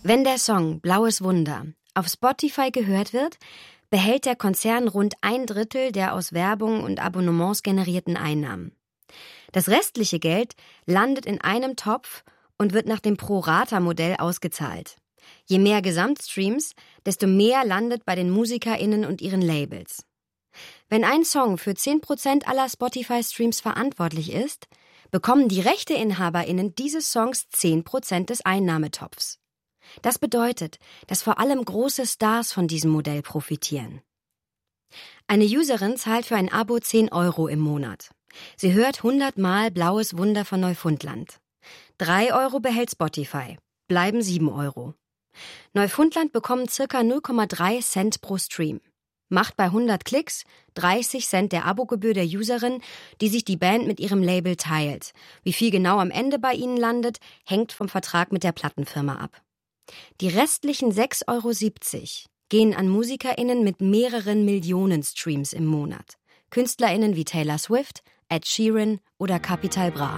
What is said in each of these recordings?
Wenn der Song Blaues Wunder auf Spotify gehört wird, behält der Konzern rund 1/3 der aus Werbung und Abonnements generierten Einnahmen. Das restliche Geld landet in einem Topf und wird nach dem Pro-Rata-Modell ausgezahlt. Je mehr Gesamtstreams, desto mehr landet bei den MusikerInnen und ihren Labels. Wenn ein Song für 10% aller Spotify-Streams verantwortlich ist, bekommen die RechteinhaberInnen dieses Songs 10% des Einnahmetopfs. Das bedeutet, dass vor allem große Stars von diesem Modell profitieren. Eine Userin zahlt für ein Abo 10 € im Monat. Sie hört 100 Mal Blaues Wunder von Neufundland. 3 € behält Spotify, bleiben 7 €. Neufundland bekommen ca. 0,3 Cent pro Stream. Macht bei 100 Klicks 30 Cent der Abogebühr der Userin, die sich die Band mit ihrem Label teilt. Wie viel genau am Ende bei ihnen landet, hängt vom Vertrag mit der Plattenfirma ab. Die restlichen 6,70 € gehen an MusikerInnen mit mehreren Millionen Streams im Monat. KünstlerInnen wie Taylor Swift, Ed Sheeran oder Capital Bra.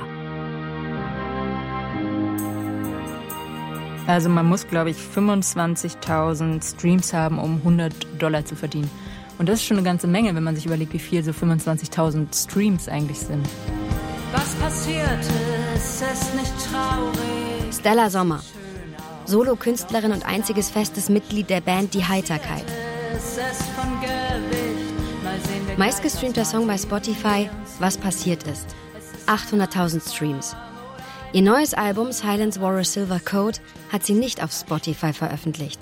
Also man muss, glaube ich, 25.000 Streams haben, um $100 zu verdienen. Und das ist schon eine ganze Menge, wenn man sich überlegt, wie viel so 25.000 Streams eigentlich sind. Was passiert ist nicht traurig. Stella Sommer, Solo-Künstlerin und einziges festes Mitglied der Band Die Heiterkeit. Meistgestreamter Song bei Spotify, Was passiert ist. 800.000 Streams. Ihr neues Album Silence Wore a Silver Coat hat sie nicht auf Spotify veröffentlicht.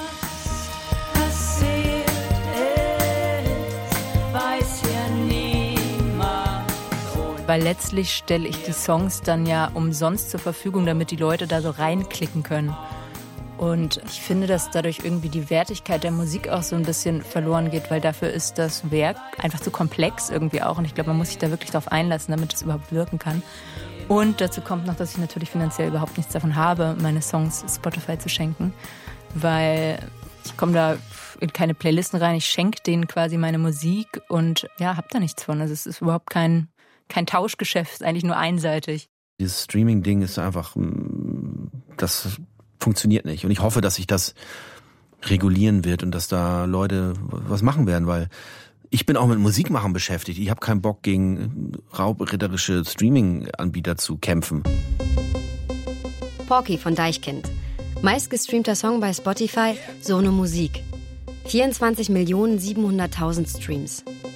Weil letztlich stelle ich die Songs dann ja umsonst zur Verfügung, damit die Leute da so reinklicken können. Und ich finde, dass dadurch irgendwie die Wertigkeit der Musik auch so ein bisschen verloren geht, weil dafür ist das Werk einfach zu komplex irgendwie auch. Und ich glaube, man muss sich da wirklich drauf einlassen, damit es überhaupt wirken kann. Und dazu kommt noch, dass ich natürlich finanziell überhaupt nichts davon habe, meine Songs Spotify zu schenken. Weil ich komme da in keine Playlisten rein, ich schenke denen quasi meine Musik und ja, habe da nichts von. Also es ist überhaupt kein Tauschgeschäft, ist eigentlich nur einseitig. Dieses Streaming-Ding ist einfach, das funktioniert nicht. Und ich hoffe, dass sich das regulieren wird und dass da Leute was machen werden, weil ich bin auch mit Musikmachen beschäftigt. Ich habe keinen Bock, gegen raubritterische Streaming-Anbieter zu kämpfen. Porky von Deichkind. Meistgestreamter Song bei Spotify, Sono Musik. 24.700.000 Streams.